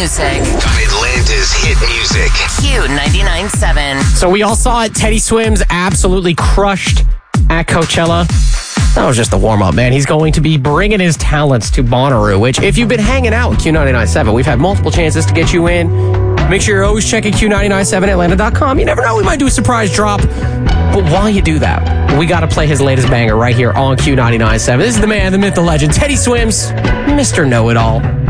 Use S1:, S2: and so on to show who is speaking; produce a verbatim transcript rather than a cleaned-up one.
S1: music.
S2: On Atlanta's hit music.
S1: Q ninety-nine point seven.
S3: So we all saw it. Teddy Swims absolutely crushed at Coachella. That was just the warm-up, man. He's going to be bringing his talents to Bonnaroo, which if you've been hanging out with Q ninety-nine point seven, we've had multiple chances to get you in. Make sure you're always checking Q ninety-nine point seven Atlanta dot com. You never know, we might do a surprise drop. But while you do that, we got to play his latest banger right here on Q ninety-nine point seven. This is the man, the myth, the legend, Teddy Swims, Mister Know-It-All.